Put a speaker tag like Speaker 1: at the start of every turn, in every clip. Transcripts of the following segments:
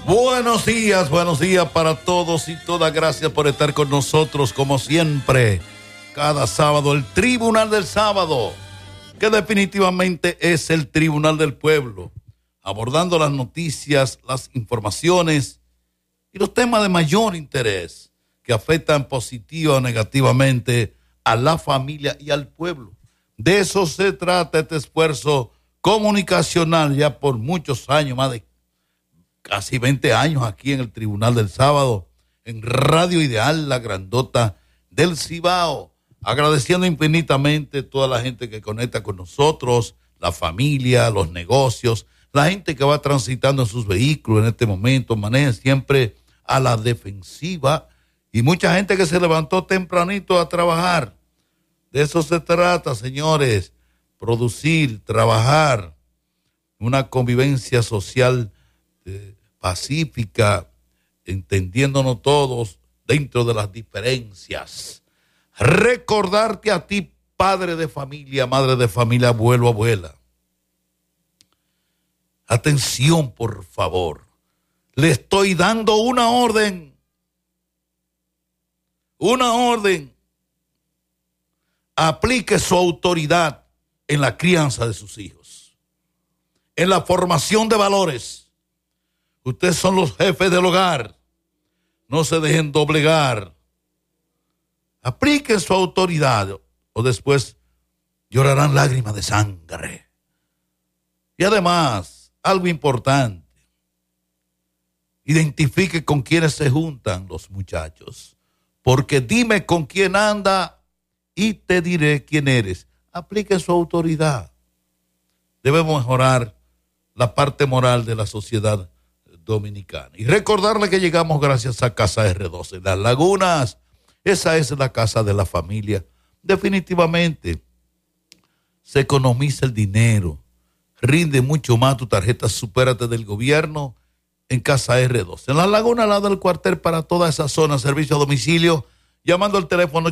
Speaker 1: Buenos días para todos y todas. Gracias por estar con nosotros como siempre. Cada sábado, el Tribunal del Sábado, que definitivamente es el Tribunal del Pueblo, abordando las noticias, las informaciones y los temas de mayor interés que afectan positiva o negativamente a la familia y al pueblo. De eso se trata este esfuerzo comunicacional ya por muchos años, más de casi 20 años aquí en el Tribunal del Sábado, en Radio Ideal, la grandota del Cibao. Agradeciendo infinitamente a toda la gente que conecta con nosotros, la familia, los negocios, la gente que va transitando en sus vehículos en este momento, maneja siempre a la defensiva, y mucha gente que se levantó tempranito a trabajar. De eso se trata, señores, producir, trabajar, una convivencia social pacífica, entendiéndonos todos dentro de las diferencias. Recordarte a ti, padre de familia, madre de familia, abuelo, abuela. Atención, por favor. Le estoy dando una orden. Una orden. Aplique su autoridad en la crianza de sus hijos, en la formación de valores. Ustedes son los jefes del hogar. No se dejen doblegar. Apliquen su autoridad o después llorarán lágrimas de sangre. Y además, algo importante, identifique con quiénes se juntan los muchachos, porque dime con quién anda y te diré quién eres. Aplique su autoridad. Debemos mejorar la parte moral de la sociedad dominicana. Y recordarle que llegamos gracias a Casa R12 en Las Lagunas. Esa es la casa de la familia. Definitivamente se economiza el dinero. Rinde mucho más tu tarjeta Supérate del gobierno en Casa R12. En Las Lagunas, al lado del cuartel, para toda esa zona, servicio a domicilio, llamando al teléfono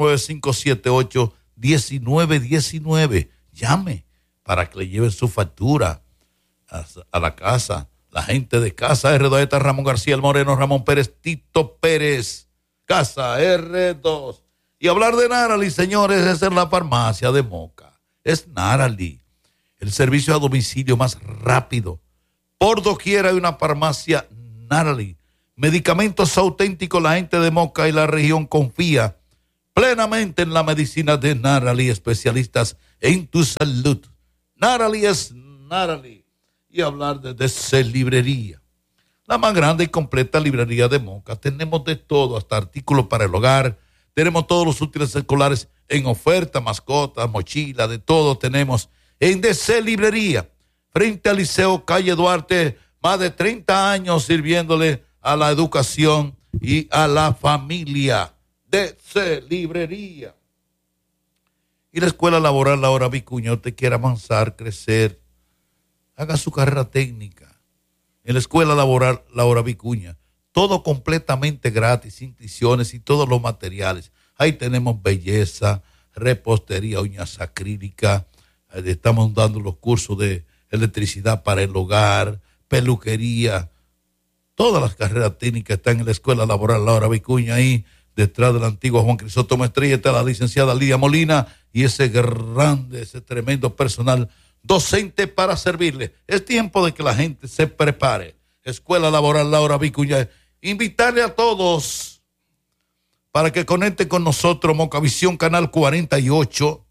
Speaker 1: 809-578-1919. Llame para que le lleven su factura a la casa. La gente de Casa R2, está Ramón García, el Moreno, Ramón Pérez, Tito Pérez, Casa R2. Y hablar de Narali, señores, es en la farmacia de Moca. Es Narali, el servicio a domicilio más rápido. Por doquier hay una farmacia Narali. Medicamentos auténticos, la gente de Moca y la región confía plenamente en la medicina de Narali, especialistas en tu salud. Narali es Narali. Y hablar de DC Librería, la más grande y completa librería de Moca. Tenemos de todo, hasta artículos para el hogar. Tenemos todos los útiles escolares en oferta, mascotas, mochilas, de todo tenemos en DC Librería, frente al Liceo Calle Duarte, más de 30 años sirviéndole a la educación y a la familia. DC Librería. Y la Escuela Laboral Laura Vicuña, usted quiere avanzar, crecer, haga su carrera técnica en la Escuela Laboral Laura Vicuña. Todo completamente gratis, inscripciones y todos los materiales. Ahí tenemos belleza, repostería, uñas acrílicas. Estamos dando los cursos de electricidad para el hogar, peluquería. Todas las carreras técnicas están en la Escuela Laboral Laura Vicuña. Ahí detrás del antiguo Juan Crisóstomo Estrella está la licenciada Lidia Molina y ese grande, ese tremendo personal docente para servirle. Es tiempo de que la gente se prepare. Escuela Laboral Laura Vicuña. Invitarle a todos para que conecten con nosotros Mocavisión Canal 48.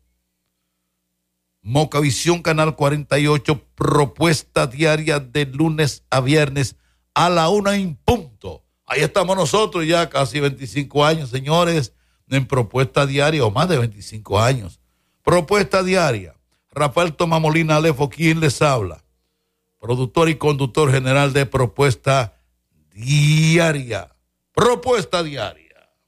Speaker 1: Mocavisión Canal 48, propuesta diaria de lunes a viernes a la 1 en punto. Ahí estamos nosotros ya casi 25 años, señores, en propuesta diaria, o más de 25 años. Propuesta diaria. Rafael Tomás Molina Alefo, quien les habla, productor y conductor general de Propuesta Diaria. Propuesta Diaria.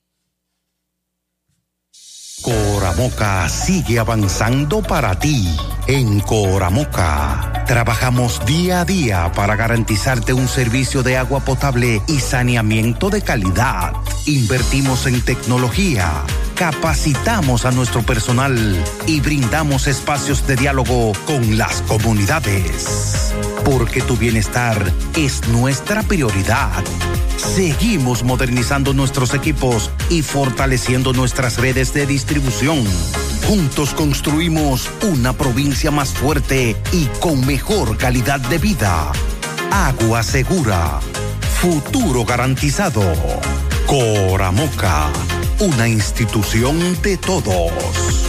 Speaker 2: Coramoca sigue avanzando para ti. En Coramoca trabajamos día a día para garantizarte un servicio de agua potable y saneamiento de calidad. Invertimos en tecnología, capacitamos a nuestro personal y brindamos espacios de diálogo con las comunidades. Porque tu bienestar es nuestra prioridad. Seguimos modernizando nuestros equipos y fortaleciendo nuestras redes de distribución. Juntos construimos una provincia más fuerte y con mejor calidad de vida. Agua segura. Futuro garantizado. Coramoca, una institución de todos.